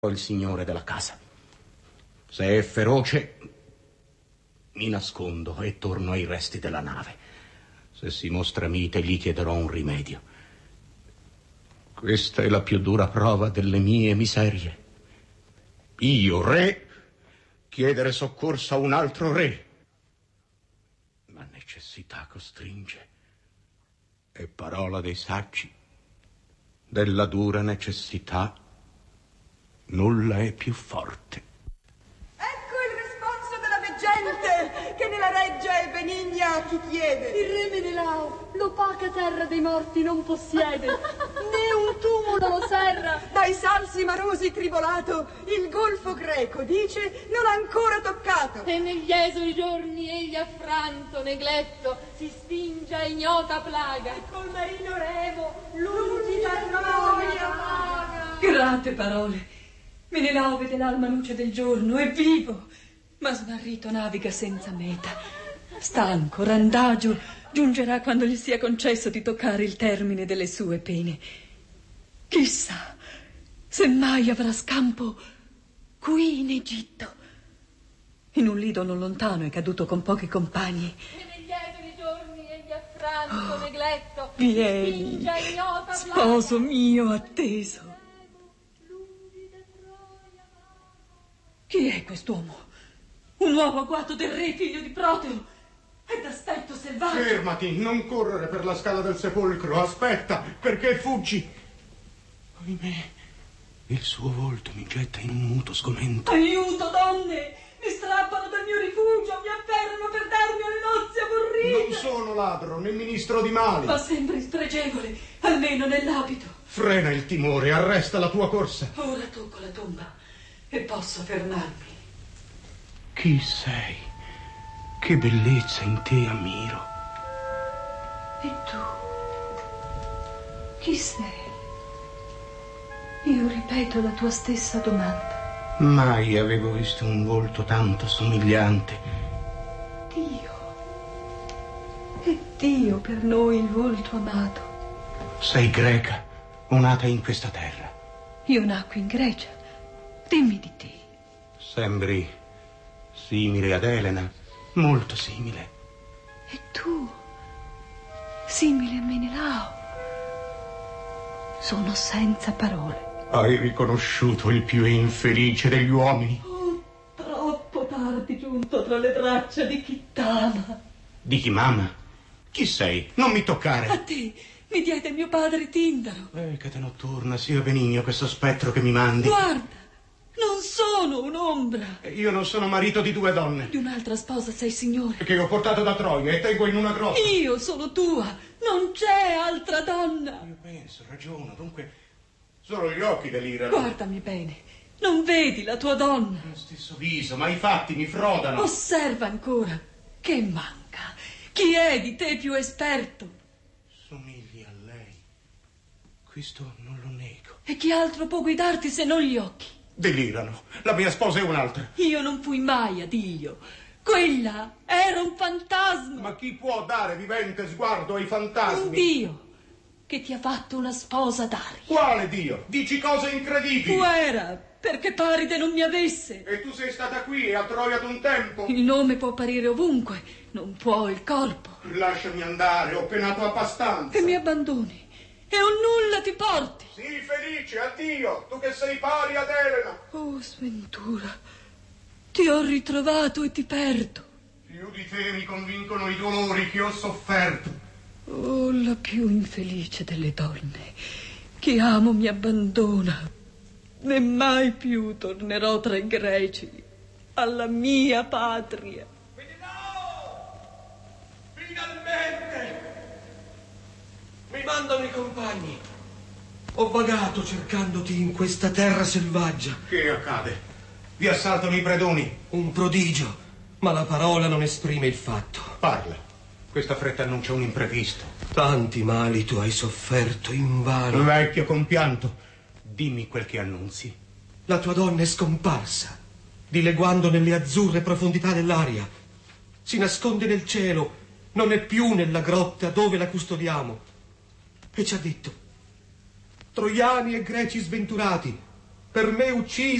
il signore della casa. Se è feroce, mi nascondo e torno ai resti della nave. Se si mostra mite, gli chiederò un rimedio. Questa è la più dura prova delle mie miserie. Io, re, chiedere soccorso a un altro re. Ma necessità costringe. È parola dei saggi. Della dura necessità nulla è più forte. Ecco il responso della veggente, che nella reggia e benigna ti chiede. Il re Menelao, l'opaca terra dei morti non possiede, né un tumulo lo serra. Dai salsi marosi tribolato, il golfo greco, dice, non ha ancora toccato. E negli esuli giorni egli affranto, negletto, si spinge a ignota plaga. E col marino remo, lungi da Troia vaga. Grate parole. Menelao vede l'alma luce del giorno, è vivo, ma smarrito naviga senza meta. Stanco, randagio, giungerà quando gli sia concesso di toccare il termine delle sue pene. Chissà, se mai avrà scampo qui in Egitto. In un lido non lontano è caduto con pochi compagni. E negli esuli giorni egli affranto, negletto, Vieni, si spinge a ignota plaga. sposo mio atteso. Chi è quest'uomo? Un nuovo agguato del re, figlio di Proteo. È d'aspetto selvaggio. Fermati, non correre per la scala del sepolcro. Aspetta, perché fuggi? Ahimè, il suo volto mi getta in un muto sgomento. Aiuto, donne! Mi strappano dal mio rifugio, mi afferrano per darmi alle nozze aborrite. Non sono ladro, né ministro di mali. Ma sembri spregevole, almeno nell'abito. Frena il timore, arresta la tua corsa. Ora tocco la tomba e posso fermarmi. Chi sei? Che bellezza in te ammiro. E tu? Chi sei? Io ripeto la tua stessa domanda. Mai avevo visto un volto tanto somigliante. Dio. È Dio per noi il volto amato. Sei greca o nata in questa terra? Io nacqui in Grecia. Dimmi di te. Sembri simile ad Elena, molto simile. E tu? Simile a Menelao. Sono senza parole. Hai riconosciuto il più infelice degli uomini? Oh, troppo tardi giunto tra le braccia di chi t'ama. Di chi m'ama? Chi sei? Non mi toccare. A te mi diede mio padre Tindaro. Recate notturna, sia benigno questo spettro che mi mandi. Guarda, non sono un'ombra. Io non sono marito di due donne. Di un'altra sposa sei signore. Che ho portato da Troia e tengo in una grotta. Io sono tua, non c'è altra donna. Io penso, ragiono, dunque solo gli occhi delirano. Guardami bene, non vedi la tua donna? Lo stesso viso, ma i fatti mi frodano. Osserva ancora, che manca? Chi è di te più esperto? Somigli a lei. Questo non lo nego. E chi altro può guidarti se non gli occhi? Delirano. La mia sposa è un'altra. Io non fui mai a Dio. Quella era un fantasma. Ma chi può dare vivente sguardo ai fantasmi? Un Dio che ti ha fatto una sposa d'aria. Quale Dio? Dici cose incredibili. Guerra, perché Paride non mi avesse. E tu sei stata qui e a Troia ad un tempo? Il nome può apparire ovunque, non può il corpo. Lasciami andare, ho penato abbastanza. E mi abbandoni e un nulla ti porti. Sii felice, addio, tu che sei pari ad Elena. Oh, sventura, ti ho ritrovato e ti perdo. Più di te mi convincono i dolori che ho sofferto. Oh, la più infelice delle donne. Chi amo mi abbandona. Né mai più tornerò tra i greci alla mia patria. Finalmente! Mi mandano i compagni. Ho vagato cercandoti in questa terra selvaggia. Che accade? Vi assaltano i predoni. Un prodigio, ma la parola non esprime il fatto. Parla. Questa fretta annuncia un imprevisto. Tanti mali tu hai sofferto invano. Vecchio compianto, dimmi quel che annunzi. La tua donna è scomparsa, dileguando nelle azzurre profondità dell'aria. Si nasconde nel cielo, non è più nella grotta dove la custodiamo. E ci ha detto: troiani e greci sventurati, per me uccisa